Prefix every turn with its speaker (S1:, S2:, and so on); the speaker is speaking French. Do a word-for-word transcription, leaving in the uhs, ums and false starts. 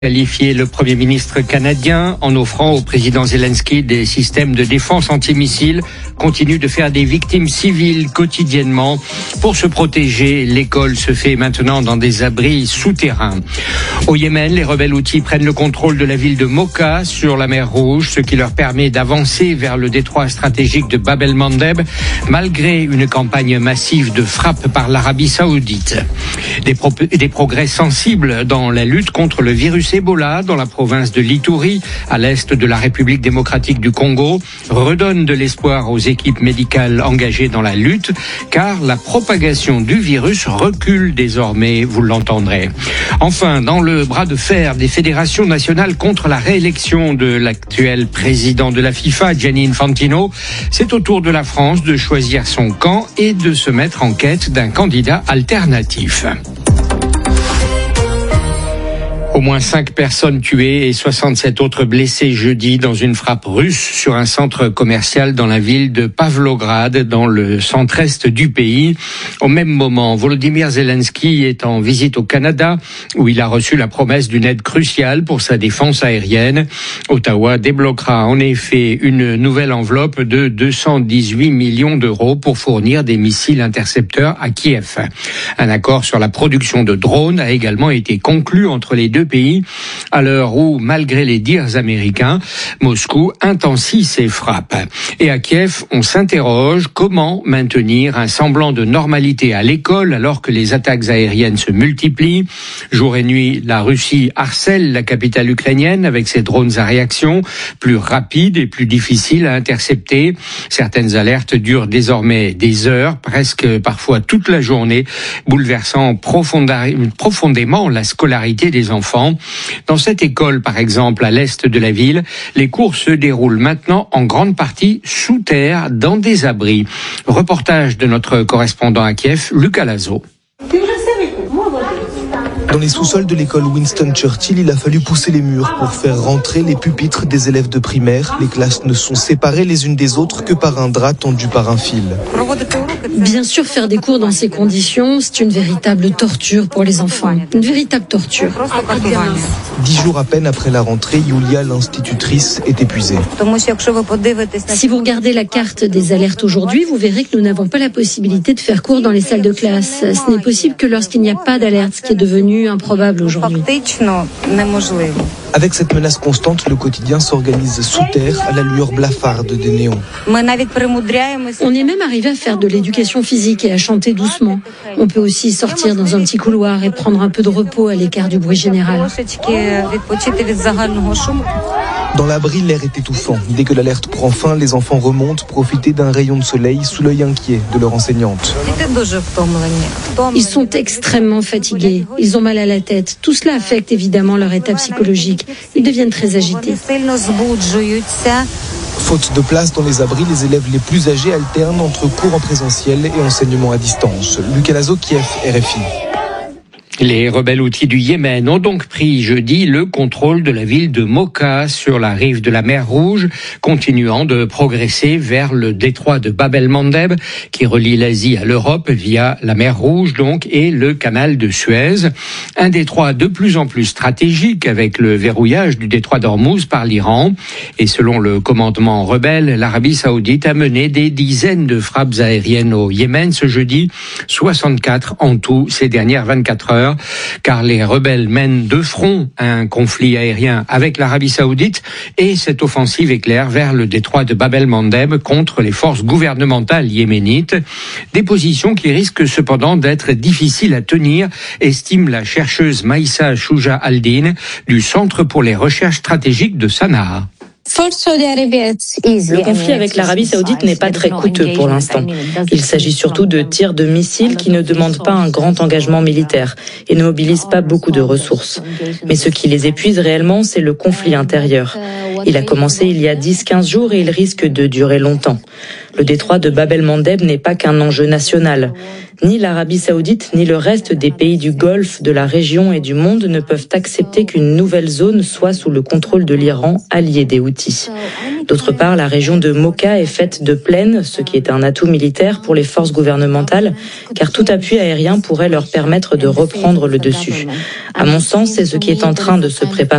S1: Qualifié le Premier ministre canadien en offrant au président Zelensky des systèmes de défense antimissiles, continue de faire des victimes civiles quotidiennement. Pour se protéger, l'école se fait maintenant dans des abris souterrains. Au Yémen, les rebelles houthis prennent le contrôle de la ville de Mocha sur la mer Rouge, ce qui leur permet d'avancer vers le détroit stratégique de Bab el-Mandeb, malgré une campagne massive de frappe par l'Arabie saoudite. Des, pro- des progrès sensibles dans la lutte contre le virus Ebola dans la province de l'Ituri, à l'est de la République démocratique du Congo, redonne de l'espoir aux équipes médicales engagées dans la lutte, car la propagation du virus recule désormais, vous l'entendrez. Enfin, dans le bras de fer des fédérations nationales contre la réélection de l'actuel président de la FIFA, Gianni Infantino, c'est au tour de la France de choisir son camp et de se mettre en quête d'un candidat alternatif. Au moins cinq personnes tuées et soixante-sept autres blessées jeudi dans une frappe russe sur un centre commercial dans la ville de Pavlograd, dans le centre-est du pays. Au même moment, Volodymyr Zelensky est en visite au Canada, où il a reçu la promesse d'une aide cruciale pour sa défense aérienne. Ottawa débloquera en effet une nouvelle enveloppe de deux cent dix-huit millions d'euros pour fournir des missiles intercepteurs à Kiev. Un accord sur la production de drones a également été conclu entre les deux pays, à l'heure où, malgré les dires américains, Moscou intensifie ses frappes. Et à Kiev, on s'interroge comment maintenir un semblant de normalité à l'école alors que les attaques aériennes se multiplient. Jour et nuit, la Russie harcèle la capitale ukrainienne avec ses drones à réaction, plus rapides et plus difficiles à intercepter. Certaines alertes durent désormais des heures, presque parfois toute la journée, bouleversant profondément la scolarité des enfants. Dans cette école, par exemple, à l'est de la ville, les cours se déroulent maintenant en grande partie sous terre, dans des abris. Reportage de notre correspondant à Kiev, Lucas Lazo.
S2: Dans les sous-sols de l'école Winston Churchill, il a fallu pousser les murs pour faire rentrer les pupitres des élèves de primaire. Les classes ne sont séparées les unes des autres que par un drap tendu par un fil.
S3: Bien sûr, faire des cours dans ces conditions, c'est une véritable torture pour les enfants. Une véritable torture.
S2: Dix jours à peine après la rentrée, Yulia, l'institutrice, est épuisée.
S3: Si vous regardez la carte des alertes aujourd'hui, vous verrez que nous n'avons pas la possibilité de faire cours dans les salles de classe. Ce n'est possible que lorsqu'il n'y a pas d'alerte, ce qui est devenu improbable aujourd'hui.
S2: Avec cette menace constante, le quotidien s'organise sous terre à la lueur blafarde des néons.
S3: On est même arrivé à faire de l'éducation physique et à chanter doucement. On peut aussi sortir dans un petit couloir et prendre un peu de repos à l'écart du bruit général.
S2: Dans l'abri, l'air est étouffant. Dès que l'alerte prend fin, les enfants remontent, profiter d'un rayon de soleil sous l'œil inquiet de leur enseignante.
S3: Ils sont extrêmement fatigués. Ils ont mal à la tête. Tout cela affecte évidemment leur état psychologique. Ils deviennent très agités.
S2: Faute de place dans les abris, les élèves les plus âgés alternent entre cours en présentiel et enseignement à distance. Lucas Lazo, Kiev, R F I.
S1: Les rebelles houthis du Yémen ont donc pris jeudi le contrôle de la ville de Mocha sur la rive de la mer Rouge, continuant de progresser vers le détroit de Bab el-Mandeb qui relie l'Asie à l'Europe via la mer Rouge donc et le canal de Suez. Un détroit de plus en plus stratégique avec le verrouillage du détroit d'Ormuz par l'Iran. Et selon le commandement rebelle, l'Arabie saoudite a mené des dizaines de frappes aériennes au Yémen ce jeudi, soixante-quatre en tout ces dernières vingt-quatre heures. Car les rebelles mènent de front un conflit aérien avec l'Arabie saoudite et cette offensive éclaire vers le détroit de Bab el-Mandeb contre les forces gouvernementales yéménites. Des positions qui risquent cependant d'être difficiles à tenir, estime la chercheuse Maïssa Chouja Aldin du Centre pour les recherches stratégiques de Sanaa.
S4: Le conflit avec l'Arabie saoudite n'est pas très coûteux pour l'instant. Il s'agit surtout de tirs de missiles qui ne demandent pas un grand engagement militaire et ne mobilisent pas beaucoup de ressources. Mais ce qui les épuise réellement, c'est le conflit intérieur. Il a commencé il y a dix à quinze jours et il risque de durer longtemps. Le détroit de Bab el-Mandeb n'est pas qu'un enjeu national. Ni l'Arabie saoudite ni le reste des pays du Golfe, de la région et du monde ne peuvent accepter qu'une nouvelle zone soit sous le contrôle de l'Iran, allié des Houthis. D'autre part, la région de Mocha est faite de plaines, ce qui est un atout militaire pour les forces gouvernementales, car tout appui aérien pourrait leur permettre de reprendre le dessus. À mon sens, c'est ce qui est en train de se préparer